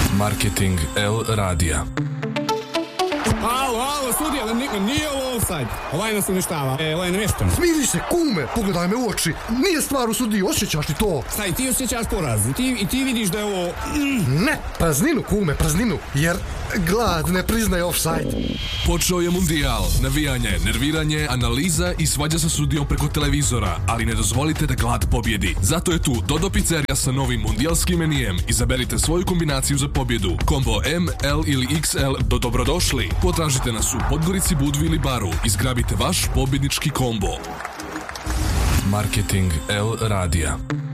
Marketing L radija. Alo, sudija, nije ovo offside. Ovaj nas uništava, ovaj namješten. Smiri se, kume, pogledaj me u oči. Nije stvar u sudiji, osjećaš li to? Šta, i ti osjećaš poraz? I ti vidiš da je ovo... Ne, prazninu, kume, prazninu. Jer glad ne priznaje offside. Počeo je Mundijal, navijanje, nerviranje, analiza i svađa sa sudijom preko televizora, ali ne dozvolite da glad pobjedi. Zato je tu Dodo Pizzerija sa novim mundijalskim menijem. Izaberite svoju kombinaciju za pobjedu. Kombo M, L ili XL do dobrodošli. Potražite nas u Podgorici, Budvi ili Baru i zgrabite vaš pobjednički kombo. Marketing L radija.